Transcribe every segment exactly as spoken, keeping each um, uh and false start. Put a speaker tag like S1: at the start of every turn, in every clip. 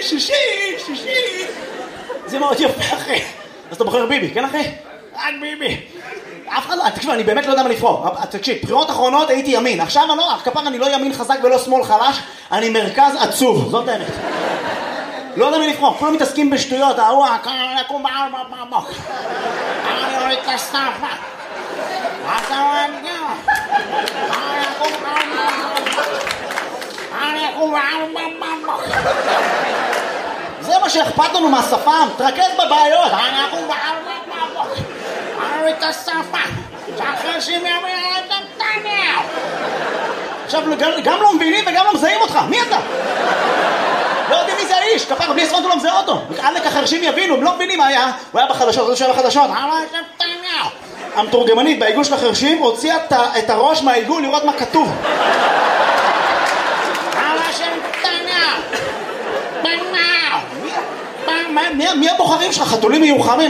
S1: שישי, שישי. זה מאוד יפה, אחי. אז אתה בוחר ביבי, כן, אחי? רק ביבי. אף אחד לא, תקשיב, אני באמת לא יודע מה לבחור. תקשיב, בחירות אחרונות הייתי ימין. עכשיו אני לא, כפר אני לא ימין חזק ולא שמאל חלש, אני מרכז עצוב, זאת האמת. לא יודע מי לבחור, כולם מתעסקים בשטויות, ההוא, אני אקום בעל בבוק. אני אוריד את הסטאפה. אתה רואה, אני אקום בעל בבוק. אני אקום בעל בבוק. זה מה שאכפת לנו מהשפם, תרכז בבעיות. אני אקום בעל בבוק. אני אוריד את הסטאפה. שאחרי שימי אמירה את נתניהו. עכשיו, גם לא מבינים וגם לא מזהים אותך, מי אתה? לא יודעים מי זה האיש, כפר, בלי הספרנטו לא מזהה אותו. עלק החרשים יבינו, הם לא מבינים מה היה. הוא היה בחדשות, הוא היה בחדשות. המתורגמנית בעיגול של החרשים הוציאה את הראש מהעיגול לראות מה כתוב. מי הבוחרים שלך? חתולים מיוחמים?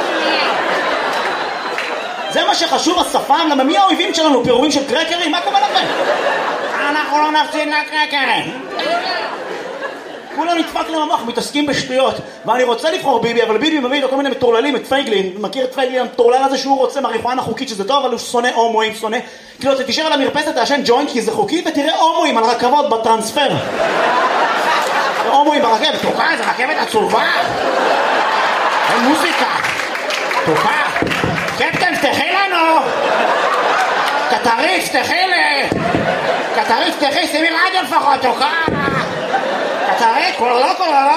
S1: זה מה שחשוב, השפם, למה מי האויבים שלנו? פירורים של קרקרים? מה קורה לכם? אנחנו לא נפסיד לקרקרים. כולם נדפק להם המוח, מתעסקים בשטויות. ואני רוצה לבחור ביבי, אבל ביבי מביא לו כל מיני מטורללים, את פייגלין. מכיר את פייגלין, המטורלל הזה שהוא רוצה מריחואנה חוקית, שזה טוב, אבל הוא שונא הומואים, שונא. כאילו, אתה תישאר על המרפסת, תעשן ג'וינט, כי זה חוקי, ותראה הומואים על רכבות בטרנספר. הומואים ברכבת, תוקע, זה רכבת עצובה. אין מוזיקה. תוקע. קפטן, תחי לנו. קטריף, תחי לי. קטריף, תחי, שימי רדיו לפחות, תוקע. קטריף, קולולו, קולולו.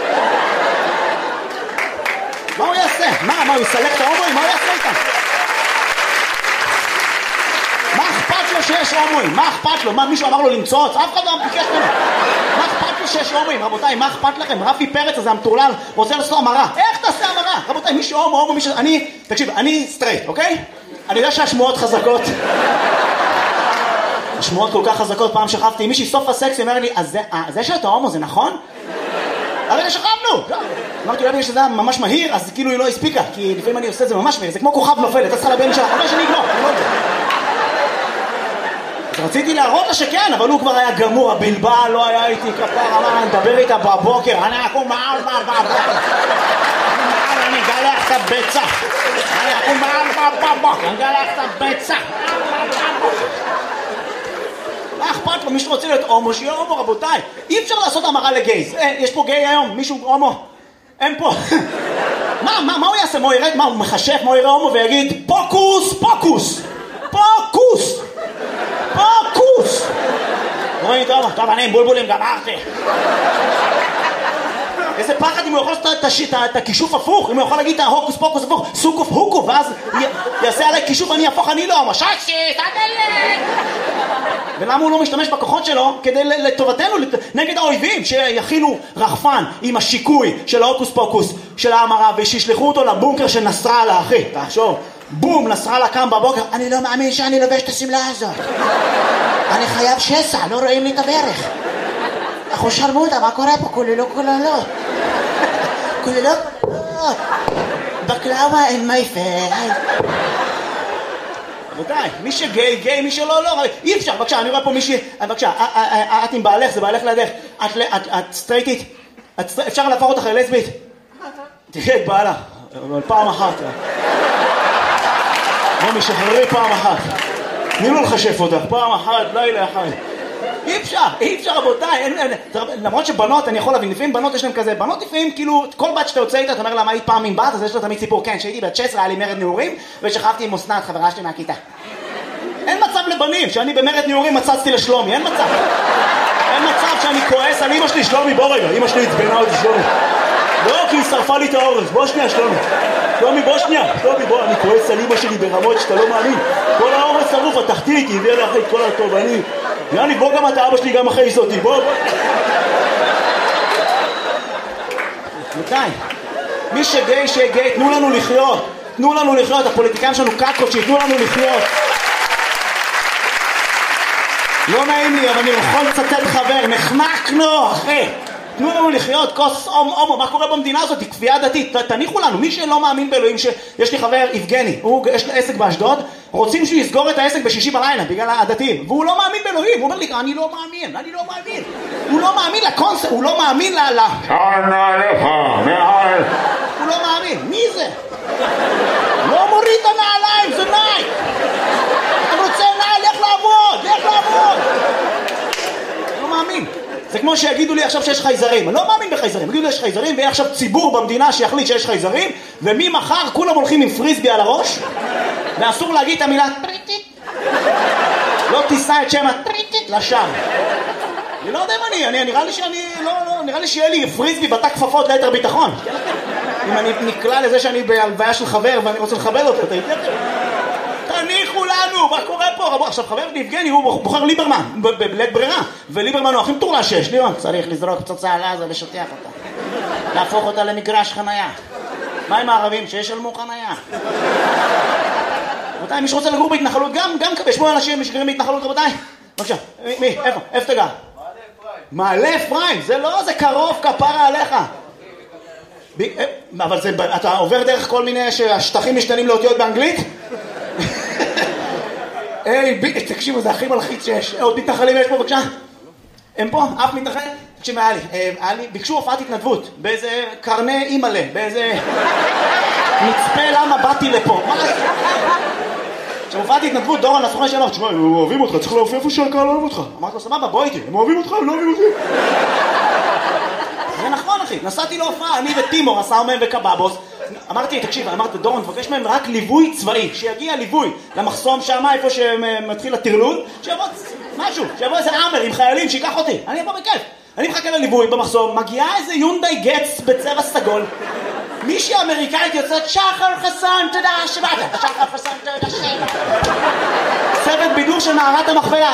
S1: מה הוא יעשה? מה? מה, הוא יסלק את ההומואים? מה הוא יעשה איתם? מה אכפת לו שיש הומואים? מה אכפת לו? מה, מישהו אמר לו למצוץ? אף אחד לא ביקש ממנו. מה אכפת לו שיש הומואים? רבותיי, מה אכפת לכם? רפי פרץ הזה המטורלל רוצה לעשות המרה. איך תעשה המרה? רבותיי, מישהו הומו, הומו, מישהו... אני, תקשיב, אני סטרייט, אוקיי? אני יודע שהשמועות חזקות. השמועות כל כך חזקות, פעם שכבתי עם מישהי סוף הסקס, היא אומר לי, אז זה, זה שאתה הומו זה נכון? הרי שכבנו! אמרתי, אולי בגלל שזה היה ממש מהיר, אז כאילו היא לא הספיקה, כי לפעמים אני עושה את זה ממש מהיר, זה כמו כוכב נופל, אתה צריכה לבן שלה, אבל שאני אגמור, אני לא יודע. אז רציתי להראות לה שכן, אבל הוא כבר היה גמור, הבלבל לא היה איתי כפר, אמר, אני מדבר איתה בבוקר, אני אקום מעל מעל בבוקר. אני אגלח את הביצה. אני אקום מעל בבוקר, אני אגלח את הביצה. מה אכפת לו? מישהו רוצה להיות הומו, שיהיה הומו, רבותיי. אי אפשר לעשות המרה לגייז. יש פה גיי היום? מישהו הומו? אין פה. מה, מה, מה הוא יעשה? מה הוא ירד? מה, הוא מחשף? מה הוא יראה הומו ויגיד, פוקוס, פוקוס, פוקוס, פוקוס. רואים טוב, טוב, אני עם בולבולים גמרתי. איזה פחד אם הוא יכול לעשות את הכישוף הפוך, אם הוא יכול להגיד את ההוקוס פוקוס הפוך, סוקוף הוקו, ואז יעשה עליי כישוף, אני אהפוך, אני לא, מששי, תדלת. ולמה הוא לא משתמש בכוחות שלו כדי לטובתנו, נגד האויבים, שיכילו רחפן עם השיקוי של ההוקוס פוקוס, של ההמרה, ושישלחו אותו לבונקר של נסראללה, אחי, תחשוב, בום, נסראללה קם בבוקר, אני לא מאמין שאני לובש את הסמלה הזאת. אני חייב שסע, לא רואים לי את הברך. אחו שרמוטה, מה קורה פה? כוללו, כוללו. כוללו, בקלאווה אין מייפה. רבותיי, מי שגיי, גיי, מי שלא, לא. אי אפשר, בבקשה, אני רואה פה מישהי, בבקשה, את עם בעלך, זה בעלך לידך. את סטרייטית, אפשר להפוך אותך ללסבית? תראה את בעלה, אבל פעם אחת. בוא משחררי פעם אחת. תני לו לחשף אותך, פעם אחת, לילה אחת. אי אפשר, אי אפשר רבותיי, אין, אין, למרות שבנות, אני יכול להבין, לפעמים בנות יש להם כזה, בנות לפעמים כאילו, כל בת שאתה יוצא איתה, אתה אומר לה מה היית פעם עם בת, אז יש לה תמיד סיפור, כן, שהייתי בת תשע עשרה, היה לי מרד נעורים, ושכבתי עם אסנת, חברה שלי מהכיתה. אין מצב לבנים, שאני במרד נעורים מצצתי לשלומי, אין מצב. אין מצב שאני כועס על אמא שלי, שלומי, בוא רגע, אמא שלי התבנה אותי שלומי. לא, כי היא שרפה לי את האורז, בוא שנייה שלומי. שלומי, בוא שנייה, שלומי, בוא, אני כועס על אמא שלי ברמות שאתה לא מאמין. כל האורז שרוף, התחתית, היא הביאה לי אחרי כל הטוב, אני... יאני, בוא גם אתה, אבא שלי גם אחרי אותי, בוא, בוא. מתי? מי שגיי, שגיי, תנו לנו לחיות. תנו לנו לחיות, הפוליטיקאים שלנו קקות, שיתנו לנו לחיות. לא נעים לי, אבל אני יכול לצטט חבר, נחנקנו, אחי. תנו לנו לחיות, כוס הומו, מה קורה במדינה הזאת? היא כפייה דתית, תניחו לנו, מי שלא מאמין באלוהים, יש לי חבר יבגני, הוא, יש לו עסק באשדוד, רוצים שהוא יסגור את העסק בשישי בלילה, בגלל הדתיים, והוא לא מאמין באלוהים, הוא אומר לי, אני לא מאמין, אני לא מאמין, הוא לא מאמין לקונספט, הוא לא מאמין ל... שנה לך, מעל, הוא לא מאמין, מי זה? לא מוריד את הנעליים, זה נייק, אני רוצה נעל, לך לעבוד, לך לעבוד, לא מאמין. זה כמו שיגידו לי עכשיו שיש חייזרים, אני לא מאמין בחייזרים, יגידו לי יש חייזרים ויהיה עכשיו ציבור במדינה שיחליט שיש חייזרים וממחר כולם הולכים עם פריסבי על הראש ואסור להגיד את המילה טריטית, לא תישא את שם הטריטית לשם. אני לא יודע אם אני, אני נראה לי שאני, לא, לא, נראה לי שיהיה לי פריסבי בתא כפפות ליתר ביטחון. אם אני נקלע לזה שאני בהלוויה של חבר ואני רוצה לכבד אותו, תניחו לנו, מה קורה פה? עכשיו חבר יבגני הוא בוחר ליברמן בלית ברירה, וליברמן הוא הכי מטורלל שיש. ליברמן צריך לזרוק פצצה על עזה לשטח אותה, להפוך אותה למגרש חנייה. מה עם הערבים שישלמו חנייה? רבותיי, מי שרוצה לגור בהתנחלות גם, גם יש בו אנשים שגרים בהתנחלות, רבותיי. בבקשה, מי? איפה? איפה תגע? מעלה אפרים, זה לא, זה קרוב, כפרה עליך. אבל זה, אתה עובר דרך כל מיני שהשטחים משתנים לאותיות באנגלית? היי, תקשיבו, זה הכי מלחיץ שיש. עוד מתנחלים יש פה, בבקשה? הם פה? אף מתנחל? תקשיב, היה לי, היה לי, ביקשו הופעת התנדבות, באיזה קרני אימאלה, באיזה מצפה למה באתי לפה. מה זה? כשהופעת התנדבות, דורון הסוכן שאמר, תשמע, הם אוהבים אותך, צריך להופיע איפה שהקהל אוהב אותך. אמרת לו, סבבה, בוא איתי, הם אוהבים אותך, הם לא אוהבים אותי. זה נכון, אחי, נסעתי להופעה, אני וטימור, עשה מהם וקבאבוס. אמרתי, תקשיב, אמרתי, דורון, תבקש מהם רק ליווי צבאי, שיגיע ליווי למחסום שם, איפה שמתחיל הטרלול, שיבוא משהו, שיבוא איזה עמר עם חיילים, שיקח אותי, אני אבוא בכיף. אני מחכה לליווי במחסום, מגיעה איזה יונדאי גץ בצבע סגול, מישהי אמריקאית יוצאת, שחר חסון, תודה שבאת, שחר חסון, תודה שבאת. צוות בידור של מערת המכפלה.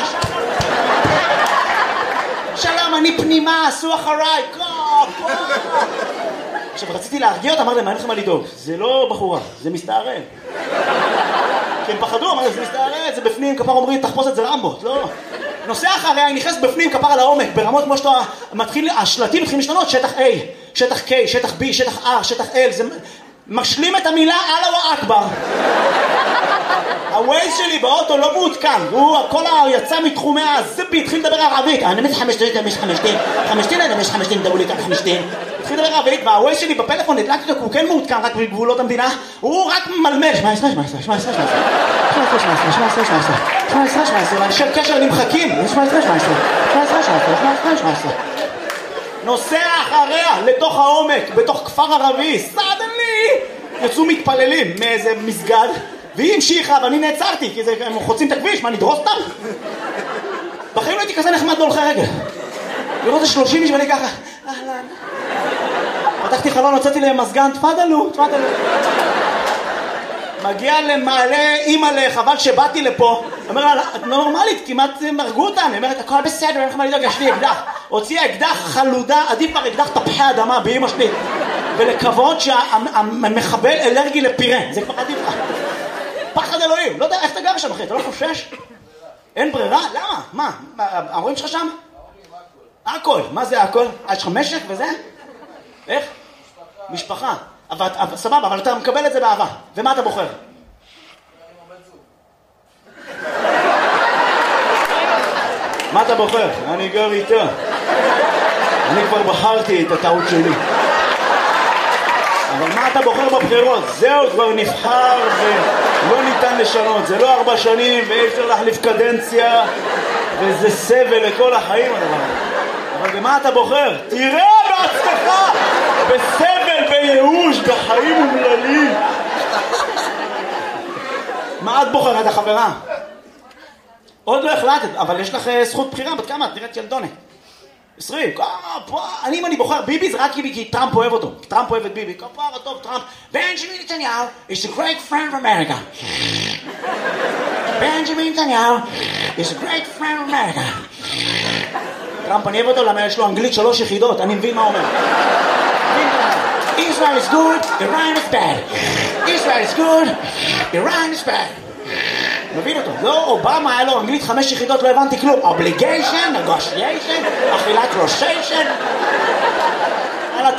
S1: שלום, אני פנימה, עשו אחריי, קו, עכשיו, רציתי להרגיע אותה, אמר להם, מה אין לכם מה לדאוג? זה לא בחורה, זה מסתערב. כי הם פחדו, אמר להם, זה מסתערב, זה בפנים, כפר אומרים, תחפוש את זה רמבו, לא. נוסע אחריה, אני נכנס בפנים, כפר על העומק, ברמות כמו שאתה מתחיל, השלטים מתחילים להשתנות, שטח A, שטח K, שטח B, שטח R, שטח L, זה משלים את המילה אללה אכבר. הווייז שלי באוטו לא מעודכן, הוא הכל יצא מתחומי הזיפי, התחיל לדבר ערבית, אני מס חמשתין, מס חמשתין, חמשתין, אני מס חמשתין, דברו לי כאן חמשתין. התחיל לדבר ערבית, והווייז שלי בפלאפון, הדלקתי אותו, הוא כן מעודכן רק בגבולות המדינה, הוא רק מלמל, שמע עשרה, שמע עשרה, שמע עשרה, שמע עשרה, שמע עשרה, שמע עשרה, שמע עשרה, שמע עשרה, שמע עשרה, שמע עשרה, ואנשי קשר נמחקים, שמע עשרה, שמע עשרה, שמע עשרה, שמע עשרה, שמע עשרה, שמע עשרה. נוסע אחריה לתוך העומק, בתוך כפר ערבי, סדנלי, יצאו מתפללים מאיזה מסגד, והיא המשיכה, ואני נעצרתי, כי הם חוצים את הכביש, מה, נדרוס אותם? בחיים לא הייתי כזה נחמד בהולכי רגל. לראות את שלושים איש ואני ככה, אהלן. פתחתי חלון, הוצאתי להם מזגן, תפדלו, תפדלו. מגיע למעלה, אימא'לה, חבל שבאתי לפה. אומר לה, את נורמלית, כמעט מרגו אותם. היא אומרת, הכל בסדר, אין לך מה לדאוג, יש לי אקדח. הוציאה אקדח חלודה, עדיף כבר אקדח תפוחי אדמה באמא שלי. ולכבוד שהמחבל אלרגי לפירה, זה כבר עדיף לך. פחד אלוהים, לא יודע איך אתה גר שם אחי, אתה לא חושש? אין ברירה? למה? מה? ההורים שלך שם? הכל, מה זה הכל? יש לך משק וזה? איך? משפחה. סבבה, אבל אתה מקבל את זה באהבה. ומה אתה בוחר? מה אתה בוחר? אני גר איתה. אני כבר בחרתי את הטעות שלי. אבל מה אתה בוחר בבחירות? זהו, כבר נבחר ולא ניתן לשנות. זה לא ארבע שנים ואי אפשר להחליף קדנציה וזה סבל לכל החיים הדבר. אבל במה אתה בוחר? תראה בעצמך! בסבל, בייאוש, בחיים אומללים. מה את בוחרת, החברה? עוד לא החלטת, אבל יש לך זכות בחירה. בת כמה? את נראית ילדונת. עשרים, אני אם אני בוחר ביבי זה רק כי טראמפ אוהב אותו, טראמפ אוהב את ביבי, כפרה טוב טראמפ. בנג'מין נתניהו is a great friend of America. בנג'מין נתניהו is a great friend of America. טראמפ אני אוהב אותו למה יש לו אנגלית שלוש יחידות, אני מבין מה אומר. Israel is good, Iran is bad. Israel is good, Iran is bad. מבין אותו, לא, אובמה היה לו אנגלית חמש יחידות, לא הבנתי כלום. Obligation, negotiation, אכילת ראשיישן.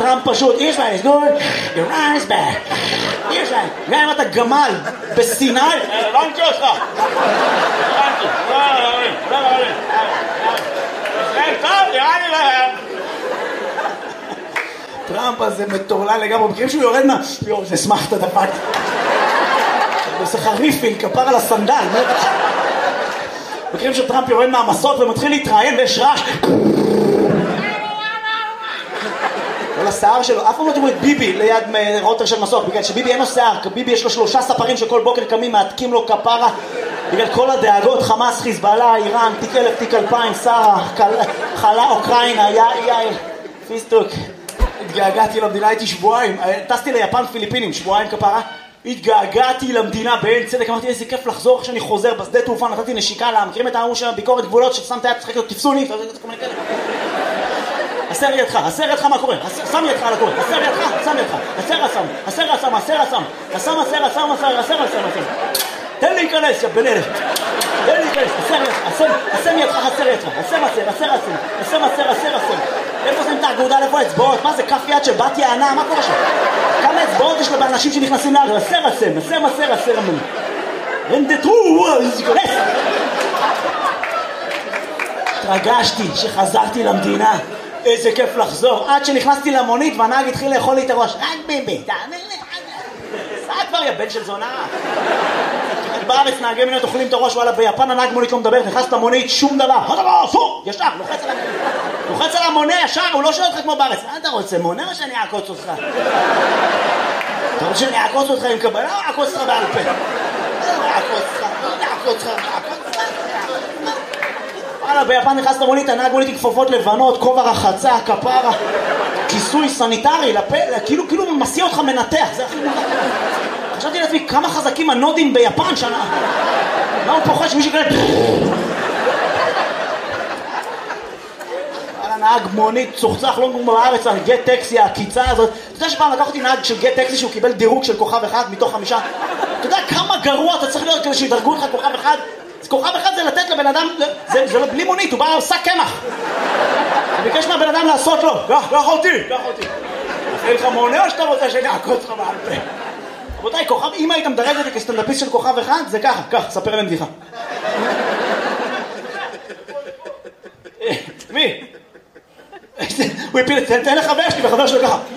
S1: טראמפ פשוט, יש מה, it's good, your eyes back. יש מה, גם אם אתה גמל בסיני, הבנתי אותך. הבנתי, לא, לא, לא, לא, לא. ישראל טוב, נראה לי להם. טראמפ הזה מטורלל לגמרי, מכירים שהוא יורד מה? יואו, זה שמח את הדפק. הוא עושה לך ריפיל, כפר על הסנדל. מכירים שטראמפ יורד מהמסות ומתחיל להתראיין ויש רעש. כל השיער שלו, אף פעם לא תראו את ביבי ליד רוטר של מסוק, בגלל שביבי אין לו שיער, ביבי יש לו שלושה ספרים שכל בוקר קמים, מעתקים לו כפרה, בגלל כל הדאגות, חמאס, חיזבאללה, איראן, תיק אלף, תיק אלפיים, שרה, חלה, אוקראינה, יאי, פיסטוק. התגעגעתי למדינה, הייתי שבועיים, טסתי ליפן פיליפינים, שבועיים כפרה, התגעגעתי למדינה בעין צדק, אמרתי איזה כיף לחזור כשאני חוזר בשדה תעופה, נתתי נשיקה לה, מכירים את ההוא של ביקורת גבולות ששמת יד, צחק לו, תפסו לי, הסר ידך, הסר ידך מה קורה, שם ידך על הקורא, הסר ידך, שם ידך, הסר הסם, הסר הסם, הסר הסם, הסם הסר הסם, הסר הסם, הסר תן לי להיכנס, יא בן אלף, תן לי להיכנס, הסר ידך, הסם ידך, הסר ידך, הסר הסר, הסר הסם, הסם הסר, הסר הסם, איפה שמים את האגודה, איפה האצבעות, מה זה כף יד של בת יענה, מה קורה שם? כמה אצבעות יש לה באנשים שנכנסים לאגר, הסר הסם, הסם הסר, הסר הסם, רנדטרו, להיכנס. התרגשתי שחזרתי למדינה. איזה כיף לחזור, עד שנכנסתי למונית והנהג התחיל לאכול לי את הראש. רק ביבי, תאמר לי, סע כבר יא בן של זונה. בארץ נהגי מונית אוכלים את הראש, וואלה ביפן הנהג מונית לא מדבר, נכנס למונית, שום דבר. הדבר, אסור, ישר, לוחץ על המונה. לוחץ על המונה ישר, הוא לא שואל אותך כמו בארץ. מה אתה רוצה, מונה או שאני אעקוץ אותך? אתה רוצה שאני אעקוץ אותך עם קבלה או אעקוץ אותך בעל פה? אעקוץ אותך, אעקוץ אותך, אעקוץ אותך. וואלה, ביפן נכנס למונית, הנהג מונית עם כפפות לבנות, כובע רחצה, כפרה, כיסוי סניטרי, לפה, כאילו, כאילו מסיע אותך מנתח, זה הכי מונח. חשבתי לעצמי, כמה חזקים הנודים ביפן שנה. מה הוא פוחד שמישהו כאלה... וואלה, נהג מונית, צוחצח, לא כמו בארץ, על גט טקסי, הקיצה הזאת. אתה יודע שפעם לקח אותי נהג של גט טקסי שהוא קיבל דירוג של כוכב אחד מתוך חמישה? אתה יודע כמה גרוע אתה צריך להיות כדי שידרגו לך כוכב אחד? כוכב אחד זה לתת לבן אדם, זה, זה לא בלי מונית, הוא בא עושה קמח. הוא ביקש מהבן אדם לעשות לו, קח, קח אותי, קח אותי. עושה לך מונה או שאתה רוצה שאני אעקוץ לך בעל פה? רבותיי, כוכב, אם היית מדרג את זה כסטנדאפיסט של כוכב אחד, זה ככה, כך, ספר להם בדיחה. מי? הוא הפיל, תן לחבר שלי, וחבר שלו ככה.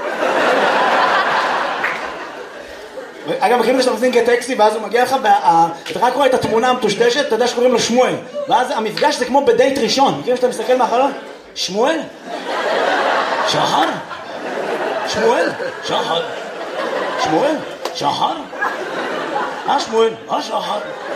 S1: אגב, מכירים שאתה מזין גט טקסי, ואז הוא מגיע לך, ואתה רק רואה את התמונה המטושטשת, אתה יודע שקוראים לו שמואל. ואז המפגש זה כמו בדייט ראשון. מכירים שאתה מסתכל מהחלון? שמואל? שחר? שמואל? שחר? שמואל? שחר? אה שמואל? אה שחר?